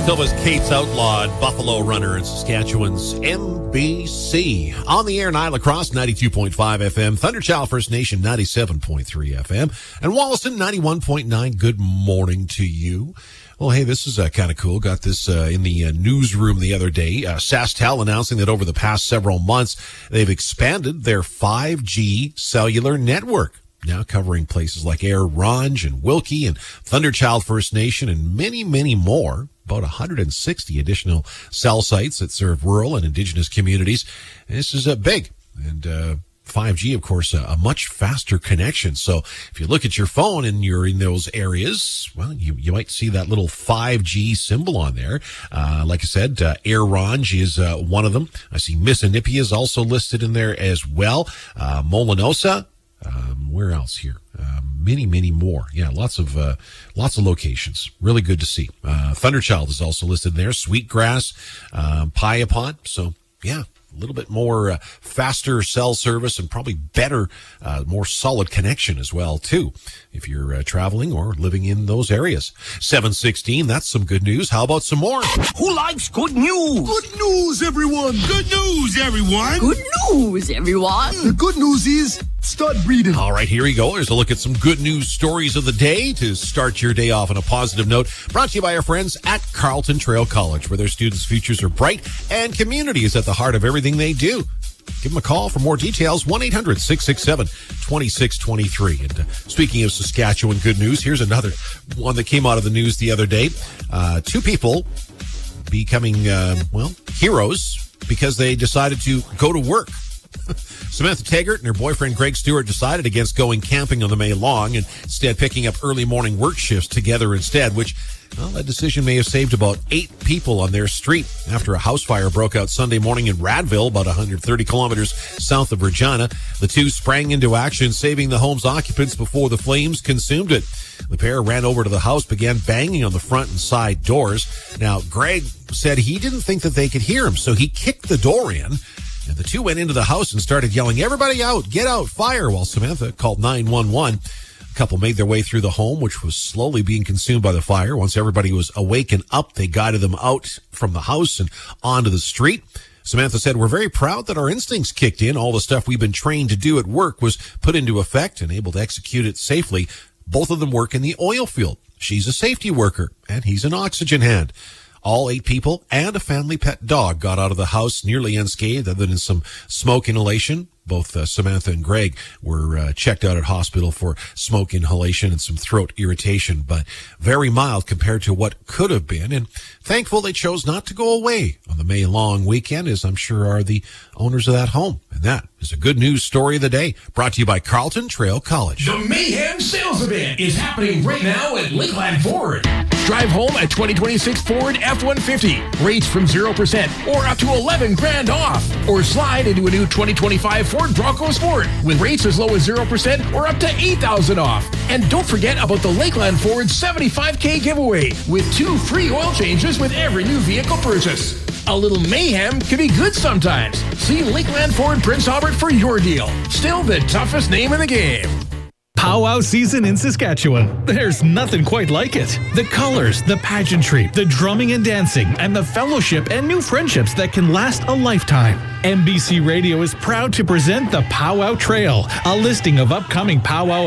Still was Kate's Outlawed, Buffalo Runner in Saskatchewan's MBC. On the air, Niagara Lacrosse, 92.5 FM. Thunderchild First Nation, 97.3 FM. And Wollaston, 91.9. Good morning to you. Well, hey, this is kind of cool. Got this in the newsroom the other day. SaskTel announcing that over the past several months, they've expanded their 5G cellular network, now covering places like Air Ronge and Wilkie and Thunderchild First Nation and many, many more. About 160 additional cell sites that serve rural and Indigenous communities. This is big. And 5G, of course, a much faster connection. So if you look at your phone and you're in those areas, well, you might see that little 5G symbol on there. Like I said, Air Ronge is one of them. I see Mississippi is also listed in there as well. Molinosa. Where else here? Many more. Yeah, lots of locations. Really good to see. Thunderchild is also listed there. Sweetgrass, Piapont. So yeah, a little bit more faster cell service and probably better, more solid connection as well too, if you're traveling or living in those areas. 7:16. That's some good news. How about some more? Who likes good news? Good news, everyone. Good news, everyone. Good news, everyone. The good news is start breathing. All right, here we go. Here's a look at some good news stories of the day to start your day off on a positive note. Brought to you by our friends at Carleton Trail College, where their students' futures are bright and community is at the heart of everything they do. Give them a call for more details, 1-800-667-2623. And speaking of Saskatchewan good news, here's another one that came out of the news the other day. Two people becoming, heroes because they decided to go to work. Samantha Taggart and her boyfriend Greg Stewart decided against going camping on the May Long and instead picking up early morning work shifts together instead, which, well, that decision may have saved about 8 people on their street after a house fire broke out Sunday morning in Radville, about 130 kilometers south of Regina. The two sprang into action, saving the home's occupants before the flames consumed it. The pair ran over to the house, began banging on the front and side doors. Now, Greg said he didn't think that they could hear him, so he kicked the door in. And the two went into the house and started yelling, "Everybody out, get out, fire," while Samantha called 911. The couple made their way through the home, which was slowly being consumed by the fire. Once everybody was awake and up, they guided them out from the house and onto the street. Samantha said, "We're very proud that our instincts kicked in. All the stuff we've been trained to do at work was put into effect and able to execute it safely." Both of them work in the oil field. She's a safety worker, and he's an oxygen hand. All 8 people and a family pet dog got out of the house nearly unscathed, other than some smoke inhalation. Both Samantha and Greg were checked out at hospital for smoke inhalation and some throat irritation, but very mild compared to what could have been. And thankful they chose not to go away on the May Long weekend, as I'm sure are the owners of that home. And that is a good news story of the day, brought to you by Carleton Trail College. The Mayhem Sales Event is happening right now at Lakeland Ford. Drive home a 2026 Ford F-150. Rates from 0% or up to 11 grand off. Or slide into a new 2025 Ford Bronco Sport with rates as low as 0% or up to $8,000 off. And don't forget about the Lakeland Ford 75K giveaway with 2 free oil changes with every new vehicle purchase. A little mayhem can be good sometimes. See Lakeland Ford Prince Albert for your deal. Still the toughest name in the game. Powwow season in Saskatchewan. There's nothing quite like it. The colors, the pageantry, the drumming and dancing, and the fellowship and new friendships that can last a lifetime. MBC Radio is proud to present the Powwow Trail, a listing of upcoming powwow